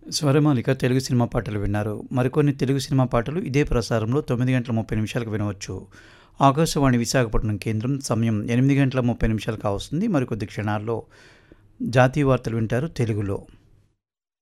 స్వరమాలిక Telugu cinema పాటలు విన్నారు. మరికొన్ని తెలుగు సినిమా పాటలు ఇదే ప్రసారంలో 9:30 వినవచ్చు. ఆకాశవాణి విశాఖపట్నం కేంద్రం సమయం 8:30 కావస్తుంది. మరికొద్ది క్షణాల్లో జాతీయ వార్తలు వింటారు తెలుగులో.